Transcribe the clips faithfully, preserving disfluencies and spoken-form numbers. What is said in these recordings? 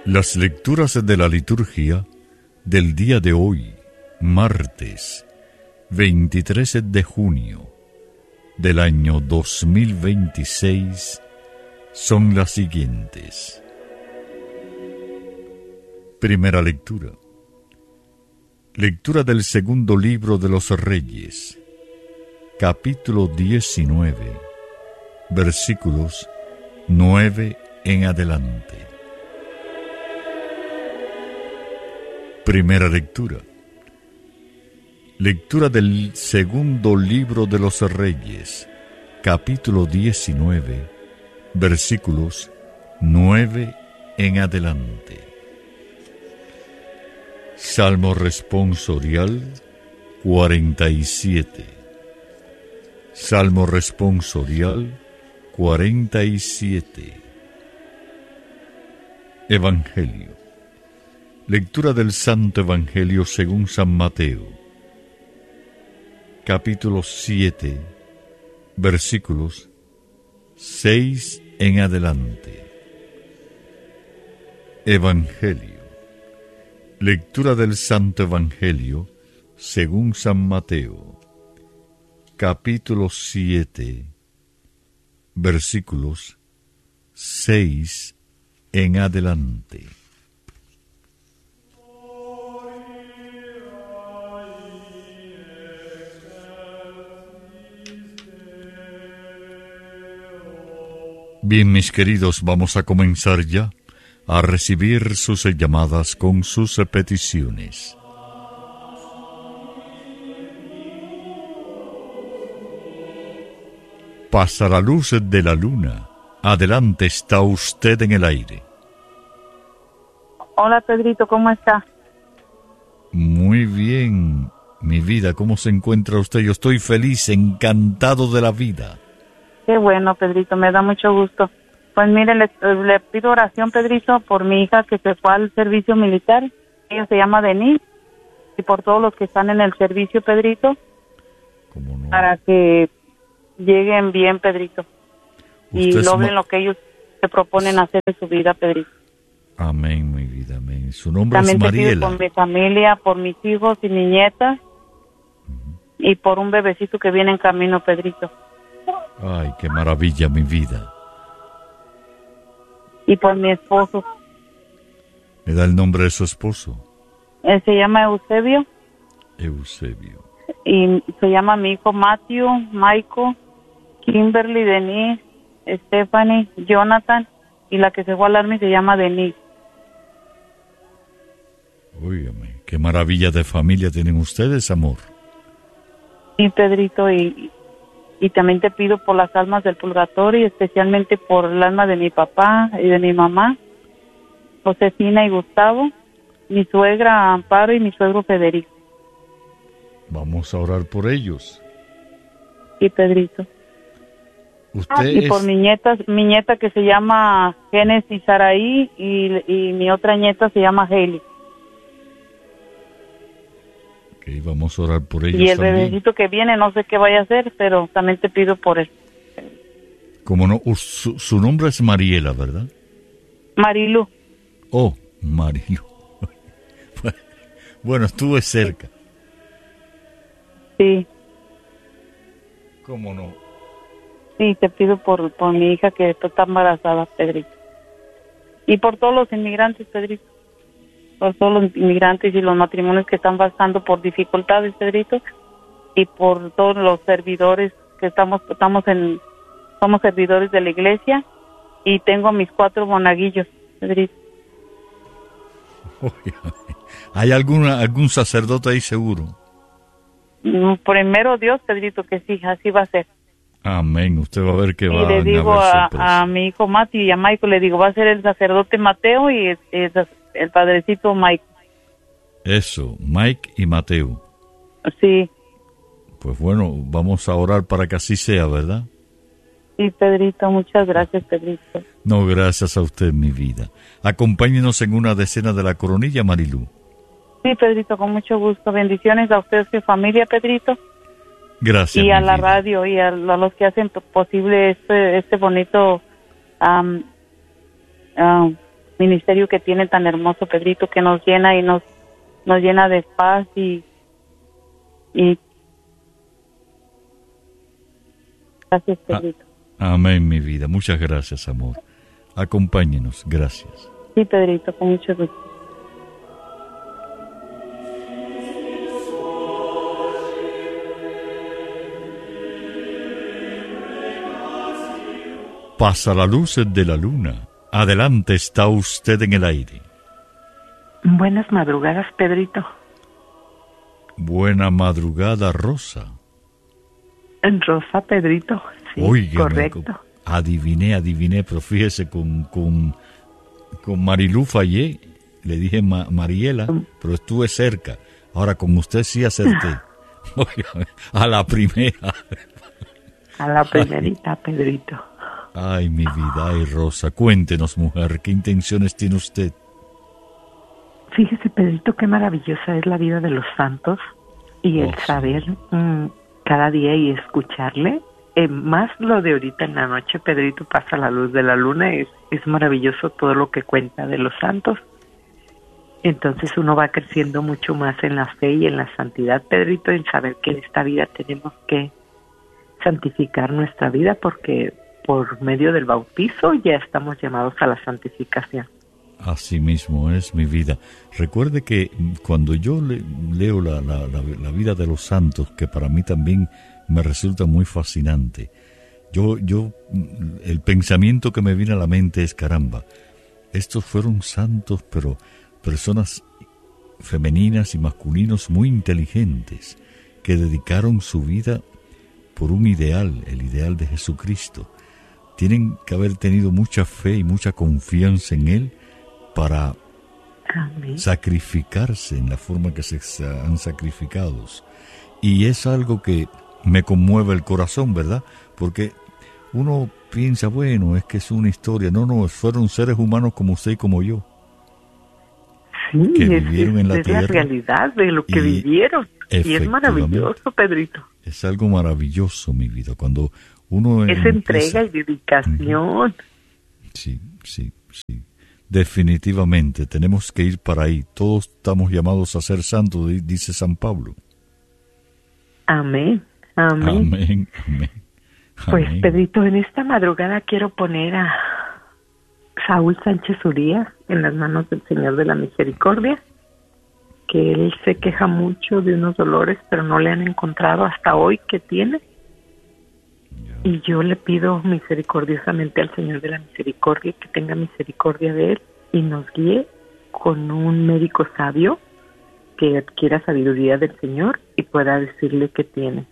Las lecturas de la liturgia del día de hoy, martes veintitrés de junio del año dos mil veintiséis, son las siguientes. Primera lectura. Lectura del segundo libro de los Reyes, capítulo diecinueve, versículos nueve en adelante. Primera lectura. Lectura del segundo libro de los Reyes, capítulo diecinueve, versículos nueve en adelante. Salmo responsorial cuarenta y siete. Salmo responsorial cuarenta y siete. Evangelio. Lectura del Santo Evangelio según San Mateo, capítulo siete, versículos seis en adelante. Evangelio. Lectura del Santo Evangelio según San Mateo, capítulo siete, versículos seis en adelante. Bien, mis queridos, vamos a comenzar ya a recibir sus llamadas con sus peticiones. Pasa la luz de la luna. Adelante, está usted en el aire. Hola, Pedrito, ¿cómo está? Muy bien, mi vida, ¿cómo se encuentra usted? Yo estoy feliz, encantado de la vida. Qué bueno, Pedrito, me da mucho gusto. Pues mire, le, le pido oración, Pedrito, por mi hija que se fue al servicio militar. Ella se llama Denise. Y por todos los que están en el servicio, Pedrito. ¿Cómo no? Para que lleguen bien, Pedrito. Y logren ma- lo que ellos se proponen hacer en su vida, Pedrito. Amén, mi vida, amén. Su nombre También es te pido Mariela. por mi familia, por mis hijos y mi nieta. Uh-huh. Y por un bebecito que viene en camino, Pedrito. Ay, qué maravilla, mi vida. Y por mi esposo. ¿Me da el nombre de su esposo? Él se llama Eusebio. Eusebio. Y se llama mi hijo Matthew, Michael, Kimberly, Denise, Stephanie, Jonathan, y la que se fue al army se llama Denise. Óigame, qué maravilla de familia tienen ustedes, amor. Sí, Pedrito, y... Y también te pido por las almas del purgatorio, y especialmente por el alma de mi papá y de mi mamá, Josefina y Gustavo, mi suegra Amparo y mi suegro Federico. Vamos a orar por ellos. Sí, Pedrito. Usted y es... por mi nieta, mi nieta que se llama Génesis Saraí y, y mi otra nieta se llama Hailey. Okay, vamos a orar por ellos. Y el también. bebecito que viene, no sé qué vaya a hacer, pero también te pido por él. Como no, su, su nombre es Mariela, ¿verdad? Marilu. Oh, Marilu. Bueno, estuve cerca. Sí. ¿Cómo no? Sí, te pido por, por mi hija que está embarazada, Pedrito. Y por todos los inmigrantes, Pedrito. Por todos los inmigrantes y los matrimonios que están pasando por dificultades, Pedrito, y por todos los servidores que estamos estamos en somos servidores de la iglesia, y tengo a mis cuatro monaguillos, Pedrito. ¿Hay alguna algún sacerdote ahí seguro? Primero Dios, Pedrito, que sí, así va a ser. Amén. Usted va a ver que va a haber sorpresa. Y le digo a, a mi hijo Mati y a Michael, le digo, va a ser el sacerdote Mateo y el, el, el padrecito Mike. Eso, Mike y Mateo. Sí. Pues bueno, vamos a orar para que así sea, ¿verdad? Sí, Pedrito, muchas gracias, Pedrito. No, gracias a usted, mi vida. Acompáñenos en una decena de la coronilla, Marilú. Sí, Pedrito, con mucho gusto. Bendiciones a usted y su familia, Pedrito. Gracias. Y a la vida. radio y a, a los que hacen posible este este bonito um, um, ministerio que tiene tan hermoso, Pedrito, que nos llena y nos nos llena de paz y y gracias, Pedrito. Ah, amén, mi vida. Muchas gracias, amor. Acompáñenos. Gracias. Sí, Pedrito, con mucho gusto. Pasa la luz de la luna. Adelante, está usted en el aire. Buenas madrugadas, Pedrito. Buena madrugada, Rosa. Rosa, Pedrito. Sí, Óigame, correcto. Adiviné, adiviné, pero fíjese, con, con, con Marilú fallé. Le dije Ma, Mariela, pero estuve cerca. Ahora, con usted sí acerté. Óigame, a la primera. A la primerita, ay. Pedrito. Ay, mi vida, ay, Rosa, cuéntenos, mujer, ¿qué intenciones tiene usted? Fíjese, Pedrito, qué maravillosa es la vida de los santos y el oh, saber mmm, cada día y escucharle. Eh, más lo de ahorita en la noche, Pedrito, pasa la luz de la luna, es, es maravilloso todo lo que cuenta de los santos. Entonces uno va creciendo mucho más en la fe y en la santidad, Pedrito, en saber que en esta vida tenemos que santificar nuestra vida porque por medio del bautizo ya estamos llamados a la santificación. Así mismo es, mi vida. Recuerde que cuando yo le, leo la, la, la, la vida de los santos, que para mí también me resulta muy fascinante, yo, yo, el pensamiento que me viene a la mente es, caramba, estos fueron santos, pero personas femeninas y masculinos muy inteligentes, que dedicaron su vida por un ideal, el ideal de Jesucristo. Tienen que haber tenido mucha fe y mucha confianza en Él para Amén. Sacrificarse en la forma que se han sacrificado. Y es algo que me conmueve el corazón, ¿verdad? Porque uno piensa, bueno, es que es una historia. No, no, fueron seres humanos como usted y como yo. Sí, que es, vivieron en la es tierra. la realidad de lo que y vivieron. Y es maravilloso, Pedrito. Es algo maravilloso, mi vida. Cuando uno es empieza... entrega y dedicación. Sí, sí, sí. Definitivamente, tenemos que ir para ahí. Todos estamos llamados a ser santos, dice San Pablo. Amén, amén. Amén, amén. Pues, amén. Pedrito, en esta madrugada quiero poner a Saúl Sánchez Urías en las manos del Señor de la Misericordia, que él se queja mucho de unos dolores, pero no le han encontrado hasta hoy que tiene. Y yo le pido misericordiosamente al Señor de la Misericordia que tenga misericordia de él y nos guíe con un médico sabio que adquiera sabiduría del Señor y pueda decirle qué tiene.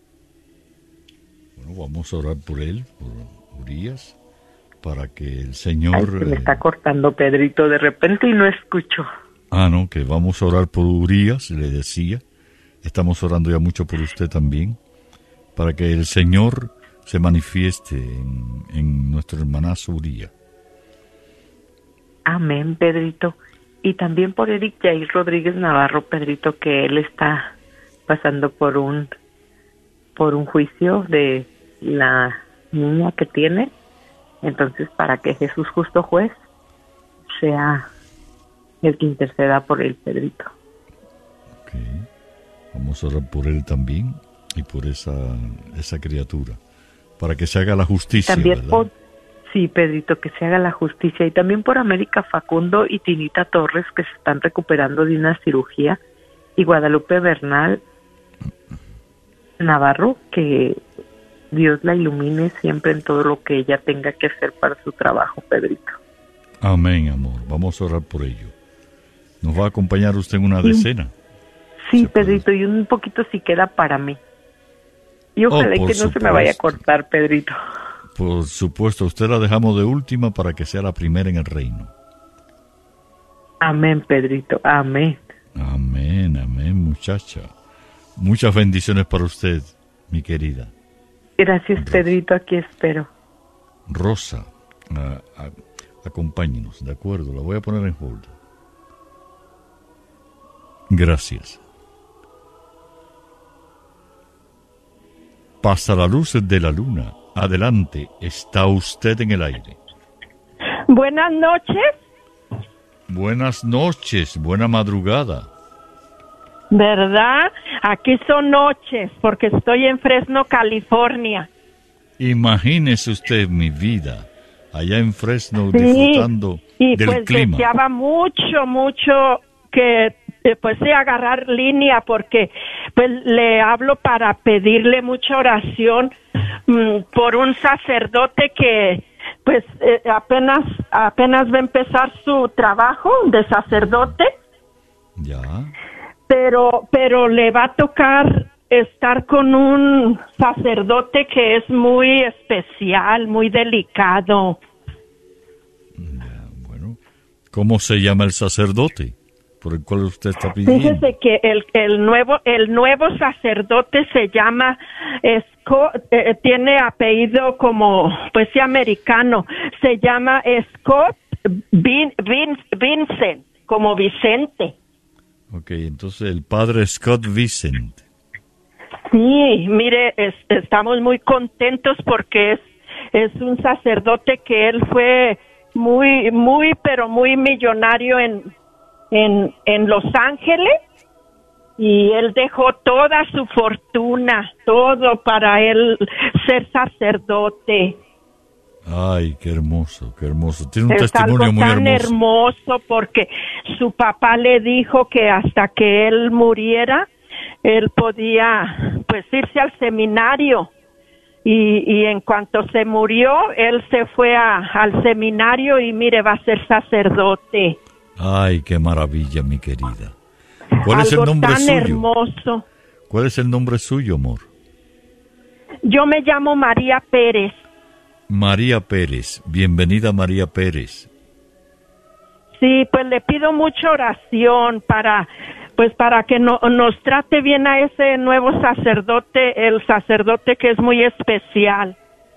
Bueno, vamos a orar por él, por Urías, para que el Señor... Ay, se me está cortando, Pedrito, de repente y no escucho. Ah, no, que vamos a orar por Urías, le decía. Estamos orando ya mucho por usted también, para que el Señor se manifieste en, en nuestro hermanazo Urías. Amén, Pedrito. Y también por Eric Jair Rodríguez Navarro, Pedrito, que él está pasando por un por un juicio de la niña que tiene. Entonces, para que Jesús, justo juez, sea el que interceda por él, Pedrito. Ok. Vamos a orar por él también y por esa, esa criatura, para que se haga la justicia, también ¿verdad? Por, sí, Pedrito, que se haga la justicia. Y también por América Facundo y Tinita Torres, que se están recuperando de una cirugía. Y Guadalupe Bernal Navarro, que Dios la ilumine siempre en todo lo que ella tenga que hacer para su trabajo, Pedrito. Amén, amor. Vamos a orar por ello. ¿Nos va a acompañar usted en una sí. decena? Sí, Pedrito, y un poquito si queda para mí. Y ojalá oh, que no supuesto. se me vaya a cortar, Pedrito. Por supuesto, usted la dejamos de última para que sea la primera en el reino. Amén, Pedrito, amén. Amén, amén, muchacha. Muchas bendiciones para usted, mi querida. Gracias, Rosa. Pedrito, aquí espero. Rosa, a, a, acompáñenos, ¿de acuerdo? La voy a poner en hold. Gracias. Pasa la luz de la luna. Adelante, está usted en el aire. Buenas noches. Buenas noches, buena madrugada. ¿Verdad? Aquí son noches, porque estoy en Fresno, California. Imagínese usted mi vida, allá en Fresno, Sí, disfrutando y del pues clima. deseaba mucho, mucho que eh, pues sí agarrar línea, porque pues le hablo para pedirle mucha oración mm, por un sacerdote que pues eh, apenas apenas va a empezar su trabajo de sacerdote. Ya. Pero, pero le va a tocar estar con un sacerdote que es muy especial, muy delicado. Ya, bueno. ¿Cómo se llama el sacerdote por el cual usted está pidiendo? Fíjese que el, el nuevo, el nuevo sacerdote se llama Scott, eh, tiene apellido como, pues sí, americano. Se llama Scott Vin, Vin, Vincent, como Vicente. Ok, entonces el padre Scott Vincent. Sí, mire, es, estamos muy contentos porque es, es un sacerdote que él fue muy, muy, pero muy millonario en, en, en Los Ángeles, y él dejó toda su fortuna, todo para él ser sacerdote. Ay, qué hermoso, qué hermoso. Tiene un Es testimonio algo muy tan hermoso. hermoso porque su papá le dijo que hasta que él muriera, él podía pues irse al seminario, y, y en cuanto se murió, él se fue a, al seminario y mire, va a ser sacerdote. Ay, qué maravilla, mi querida. ¿Cuál es el Algo nombre tan suyo? hermoso. ¿Cuál es el nombre suyo, amor? Yo me llamo María Pérez. María Pérez. Bienvenida, María Pérez. Sí, pues le pido mucha oración para, pues para que no, nos trate bien a ese nuevo sacerdote, el sacerdote que es muy especial.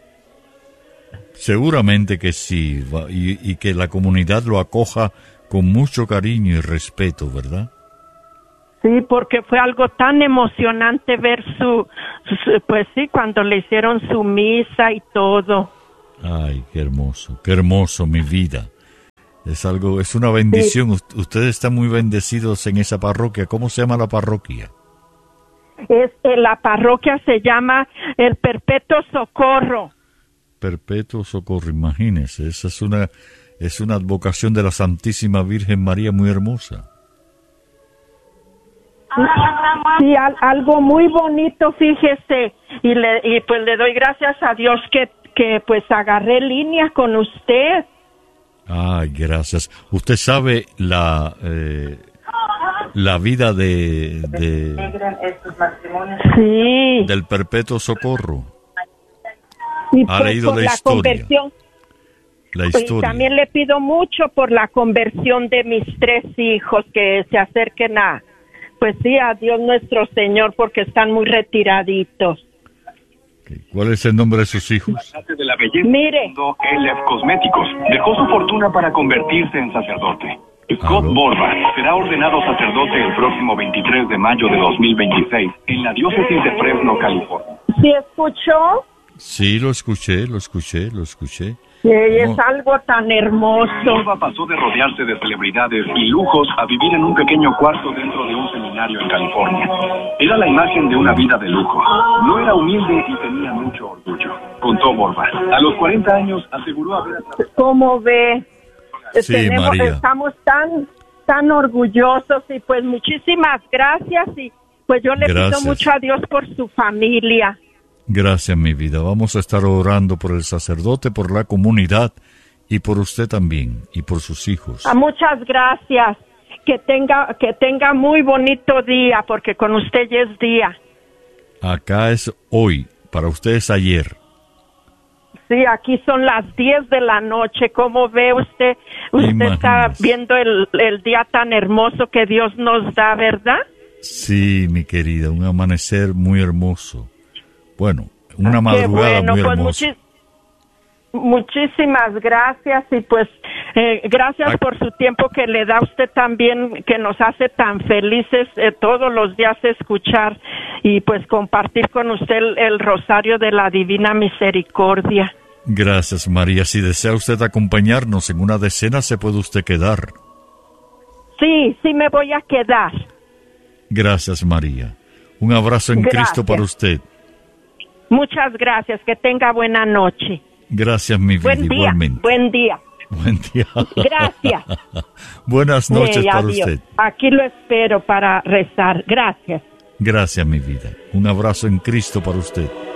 Seguramente que sí, va- y, y que la comunidad lo acoja con mucho cariño y respeto, ¿verdad? Sí, porque fue algo tan emocionante ver su, su, pues sí, cuando le hicieron su misa y todo. Ay, qué hermoso, qué hermoso, mi vida. Es algo, es una bendición. Ust- Ustedes están muy bendecidos en esa parroquia. ¿Cómo se llama la parroquia? Es, eh, la parroquia se llama el Perpetuo Socorro. Perpetuo Socorro, imagínese. Esa es una, es una advocación de la Santísima Virgen María muy hermosa. Sí, al, algo muy bonito, fíjese, y le y pues le doy gracias a Dios que que pues agarré línea con usted. Ay, gracias. Usted sabe la eh, la vida de, de Sí. del Perpetuo Socorro. Y Ha pues leído por la la historia. conversión. La Y historia. también le pido mucho por la conversión de mis tres hijos, que se acerquen a, pues sí, a Dios nuestro Señor, porque están muy retiraditos. Okay. ¿Cuál es el nombre de sus hijos? De la belleza Mire. fundó L F Cosméticos. Dejó su fortuna para convertirse en sacerdote. Scott ¿Aló? Borba será ordenado sacerdote el próximo veintitrés de mayo de dos mil veintiséis en la diócesis de Fresno, California. ¿Sí escuchó? Sí, lo escuché, lo escuché, lo escuché. Sí, es No. algo tan hermoso. Borba pasó de rodearse de celebridades y lujos a vivir en un pequeño cuarto dentro de un seminario en California. Era la imagen de una vida de lujo. No era humilde y tenía mucho orgullo, contó Borba. A los cuarenta años aseguró haber atrapado. ¿Cómo ve? Sí, Tenemos, María. estamos tan tan orgullosos, y pues muchísimas gracias, y pues yo le Gracias. pido mucho a Dios por su familia. Gracias, mi vida. Vamos a estar orando por el sacerdote, por la comunidad y por usted también y por sus hijos. Ah, muchas gracias. Que tenga que tenga muy bonito día, porque con usted ya es día. Acá es hoy, para usted es ayer. Sí, aquí son las diez de la noche. ¿Cómo ve usted? Usted está Imagínese. viendo el, el día tan hermoso que Dios nos da, ¿verdad? Sí, mi querida, un amanecer muy hermoso. Bueno, una Qué madrugada bueno, muy pues hermosa. muchi- muchísimas gracias, y pues eh, gracias Ay. por su tiempo que le da usted también, que nos hace tan felices eh, todos los días escuchar y pues compartir con usted el, el rosario de la Divina Misericordia. Gracias, María. Si desea usted acompañarnos en una decena, se puede usted quedar. Sí, sí me voy a quedar. Gracias, María. Un abrazo en Gracias. Cristo para usted. Muchas gracias, que tenga buena noche. Gracias, mi vida, Buen día, igualmente. buen día. Buen día. Gracias. Buenas noches Sí, para adiós. usted. Aquí lo espero para rezar. Gracias. Gracias, mi vida. Un abrazo en Cristo para usted.